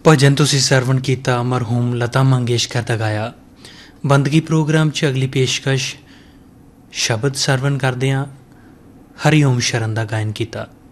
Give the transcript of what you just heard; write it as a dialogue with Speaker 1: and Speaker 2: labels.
Speaker 1: ਭਜਨ ਤੁਸੀਂ ਸਰਵਣ ਕੀਤਾ ਮਰਹੂਮ ਲਤਾ ਮੰਗੇਸ਼ਕਰ ਦਾ ਗਾਇਆ। ਬੰਦਗੀ ਪ੍ਰੋਗਰਾਮ 'ਚ ਅਗਲੀ ਪੇਸ਼ਕਸ਼ ਸ਼ਬਦ ਸਰਵਣ ਕਰਦੇ ਹਾਂ। ਹਰੀ ਓਮ ਸ਼ਰਨ ਦਾ ਗਾਇਨ ਕੀਤਾ।